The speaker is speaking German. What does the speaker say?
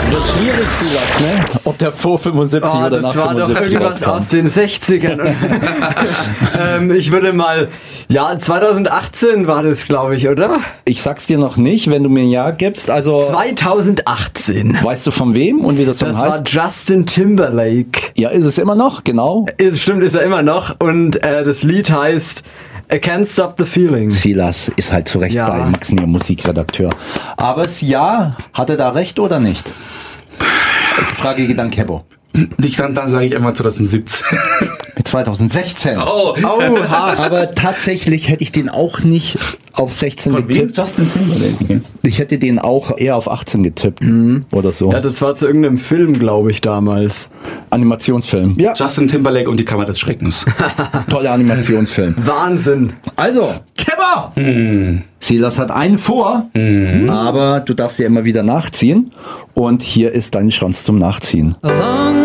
Wird schwierig, Silas, ne? Ob der vor 75 oder nach 75 das war doch irgendwas rauskam. aus den 60ern. Ich würde mal, 2018 war das, glaube ich, oder? Ich sag's dir noch nicht, wenn du mir ein Jahr gibst. Also 2018. weißt du von wem und wie das Song Das heißt? war Justin Timberlake. Ja, ist es immer noch, genau. Stimmt, ist er immer noch. Und das Lied heißt I Can't Stop the Feeling. Silas ist halt zu Recht Ja. bei Max, ihr Musikredakteur. Aber das Jahr, hat er da recht oder nicht? Frage geht an Kebo. Dann sage ich immer 2017. Mit 2016. Oh, Aber tatsächlich hätte ich den auch nicht auf 16 von wem? getippt. Justin Timberlake. Ich hätte den auch eher auf 18 getippt. Oder so. Ja, das war zu irgendeinem Film, glaube ich, damals. Animationsfilm. Ja, Justin Timberlake und die Kammer des Schreckens. toller Animationsfilm. Wahnsinn. Also, Kebo! Silas hat einen vor, aber du darfst ja immer wieder nachziehen. Und hier ist deine Chance zum Nachziehen. Along